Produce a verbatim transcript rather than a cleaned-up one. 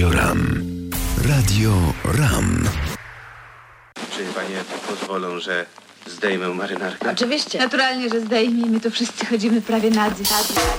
Radio RAM. Radio RAM. Czy panie pozwolą, że zdejmę marynarkę? Oczywiście. Naturalnie, że zdejmij. My tu wszyscy chodzimy prawie nadzy. nadzy.